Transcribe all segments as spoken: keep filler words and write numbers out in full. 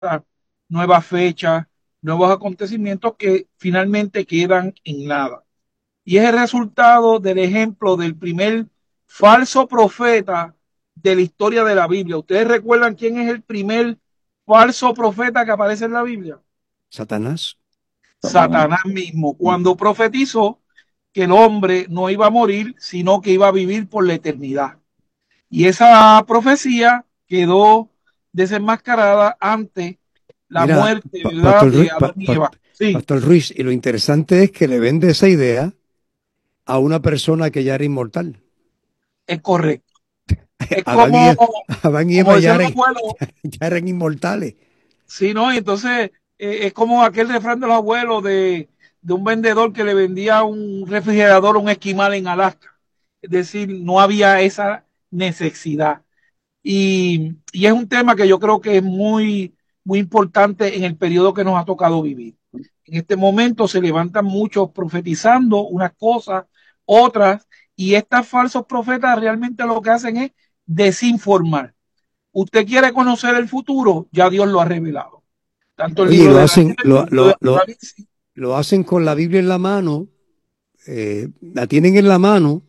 nuevas fechas, nuevos acontecimientos que finalmente quedan en nada. Y es el resultado del ejemplo del primer falso profeta de la historia de la Biblia. ¿Ustedes recuerdan quién es el primer falso profeta que aparece en la Biblia? Satanás. Satanás. Satanás mismo, cuando profetizó que el hombre no iba a morir, sino que iba a vivir por la eternidad. Y esa profecía quedó desenmascarada ante la Mira, muerte, pa- ¿verdad?, Pastor de Ruiz, pa- Adán y pa- Eva. Sí, Pastor Ruiz, y lo interesante es que le vende esa idea a una persona que ya era inmortal. es correcto. Es Adán y, como, E- Adán y como Eva decía ya el eran, abuelo, ya eran inmortales. sí, ¿no? Y entonces eh, es como aquel refrán de los abuelos de, de un vendedor que le vendía un refrigerador a un esquimal en Alaska. Es decir, no había esa necesidad. Y, y es un tema que yo creo que es muy, muy importante en el periodo que nos ha tocado vivir. En este momento se levantan muchos profetizando unas cosas, otras, y estos falsos profetas realmente lo que hacen es desinformar. Usted quiere conocer el futuro, ya Dios lo ha revelado. Tanto el Oye, libro lo de hacen, Daniel como lo, el libro de lo, lo, Apocalipsis. lo hacen con la Biblia en la mano, eh, la tienen en la mano,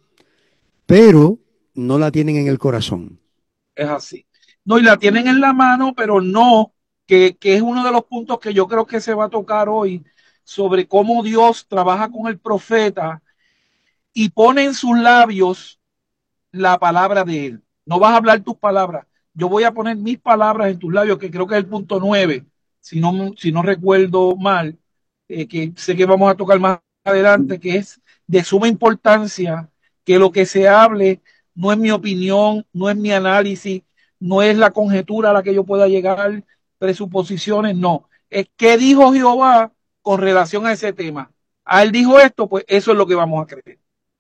pero no la tienen en el corazón. Es así. No, y la tienen en la mano, pero no, que, que es uno de los puntos que yo creo que se va a tocar hoy sobre cómo Dios trabaja con el profeta y pone en sus labios la palabra de él. No vas a hablar tus palabras. Yo voy a poner mis palabras en tus labios, que creo que es el punto nueve, si no, si no recuerdo mal, eh, que sé que vamos a tocar más adelante, que es de suma importancia que lo que se hable no es mi opinión, no es mi análisis, no es la conjetura a la que yo pueda llegar, presuposiciones, no. Es qué dijo Jehová con relación a ese tema. A él dijo esto, pues eso es lo que vamos a creer.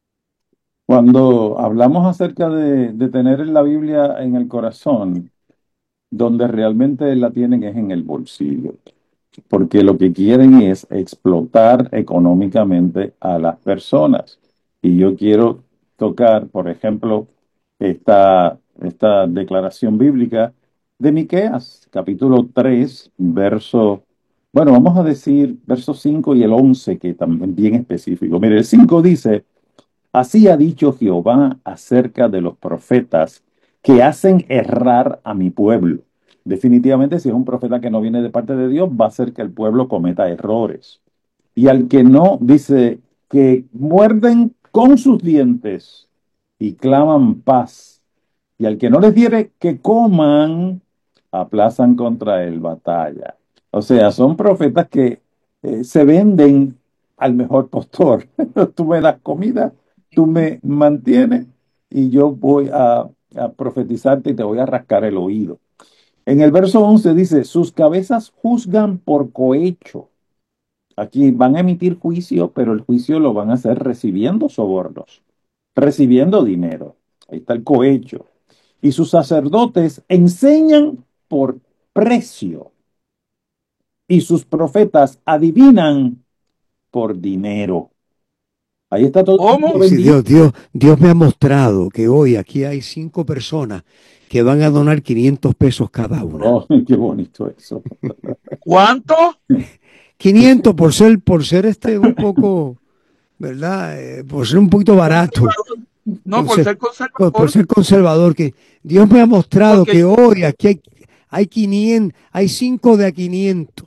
Cuando hablamos acerca de, de tener la Biblia en el corazón, donde realmente la tienen es en el bolsillo, porque lo que quieren es explotar económicamente a las personas. Y yo quiero tocar, por ejemplo, esta, esta declaración bíblica de Miqueas, capítulo tres, verso, bueno, vamos a decir verso cinco y el once, que también bien específico. Mire, el cinco dice: Así ha dicho Jehová acerca de los profetas que hacen errar a mi pueblo. Definitivamente, si es un profeta que no viene de parte de Dios, va a hacer que el pueblo cometa errores. Y al que no, dice que muerden con sus dientes y claman paz. Y al que no les diere que coman, aplazan contra él batalla. O sea, son profetas que eh, se venden al mejor postor. Tú me das comida, tú me mantienes y yo voy a, a profetizarte y te voy a rascar el oído. En el verso once dice: sus cabezas juzgan por cohecho. Aquí van a emitir juicio, pero el juicio lo van a hacer recibiendo sobornos, recibiendo dinero. Ahí está el cohecho. Y sus sacerdotes enseñan por precio, y sus profetas adivinan por dinero. Ahí está todo el ¿Cómo? mundo Sí, sí, Dios, vendiendo. Dios, Dios me ha mostrado que hoy aquí hay cinco personas que van a donar quinientos pesos cada una. Oh, qué bonito eso. ¿Cuánto? quinientos por ser, por ser este un poco, ¿verdad? Eh, por ser un poquito barato, No, por conser- ser por, por conservador, ser conservador, que Dios me ha mostrado porque que hoy aquí hay, hay quinientos, hay cinco de a quinientos.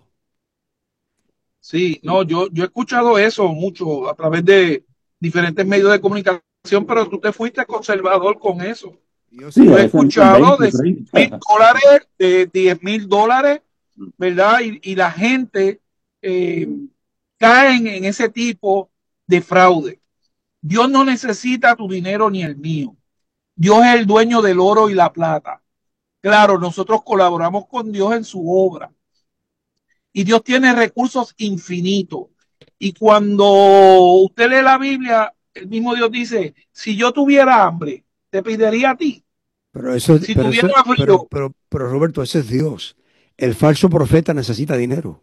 sí, no, yo, yo he escuchado eso mucho a través de diferentes medios de comunicación, pero tú te fuiste conservador con eso. Dios Sí, se a Yo he lo... veces dicen escuchado veinte, de mil treinta. dólares, de diez mil dólares, ¿verdad? Y, y la gente eh, cae en ese tipo de fraude. Dios no necesita tu dinero ni el mío. Dios es el dueño del oro y la plata. Claro, nosotros colaboramos con Dios en su obra y Dios tiene recursos infinitos. Y cuando usted lee la Biblia, el mismo Dios dice, si yo tuviera hambre, te pediría a ti. Pero eso, Si pero eso, tuviera pero, frío, pero, pero Roberto, ese es Dios. El falso profeta necesita dinero.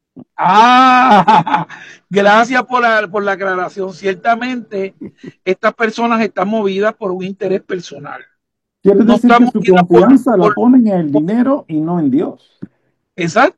ah, gracias por la, por la aclaración. Ciertamente, estas personas están movidas por un interés personal. Quiere No decir están que su movidas por, confianza la por, ponen en el por dinero y no en Dios. Exacto.